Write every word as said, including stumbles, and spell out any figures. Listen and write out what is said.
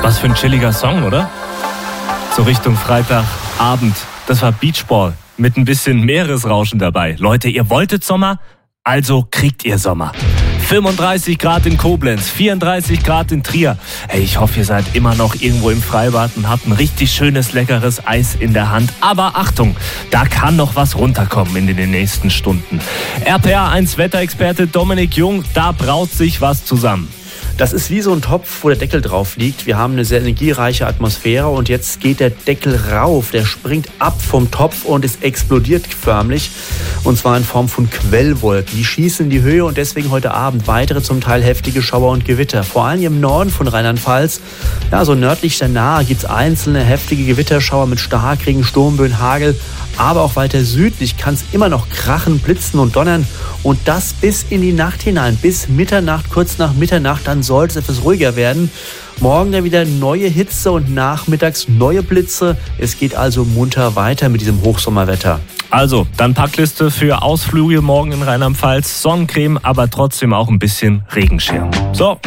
Was für ein chilliger Song, oder? So Richtung Freitagabend. Das war Beachball mit ein bisschen Meeresrauschen dabei. Leute, ihr wolltet Sommer, also kriegt ihr Sommer. fünfunddreißig Grad in Koblenz, vierunddreißig Grad in Trier. Hey, ich hoffe, ihr seid immer noch irgendwo im Freibad und habt ein richtig schönes, leckeres Eis in der Hand. Aber Achtung, da kann noch was runterkommen in den nächsten Stunden. R P R eins Wetterexperte Dominik Jung, da braut sich was zusammen. Das ist wie so ein Topf, wo der Deckel drauf liegt. Wir haben eine sehr energiereiche Atmosphäre und jetzt geht der Deckel rauf. Der springt ab vom Topf und es explodiert förmlich. Und zwar in Form von Quellwolken. Die schießen in die Höhe und deswegen heute Abend weitere zum Teil heftige Schauer und Gewitter. Vor allem im Norden von Rheinland-Pfalz, ja, so nördlich der Nahe, gibt es einzelne heftige Gewitterschauer mit Starkregen, Sturmböen, Hagel. Aber auch weiter südlich kann es immer noch krachen, blitzen und donnern. Und das bis in die Nacht hinein, bis Mitternacht, kurz nach Mitternacht, dann sollte es etwas ruhiger werden. Morgen dann wieder neue Hitze und nachmittags neue Blitze. Es geht also munter weiter mit diesem Hochsommerwetter. Also, dann Packliste für Ausflüge morgen in Rheinland-Pfalz. Sonnencreme, aber trotzdem auch ein bisschen Regenschirm. So.